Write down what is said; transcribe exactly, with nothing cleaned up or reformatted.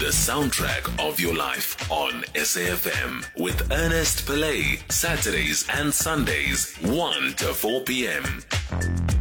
the soundtrack of your life on S A F M with Ernest Pillay, Saturdays and Sundays, one to four p.m.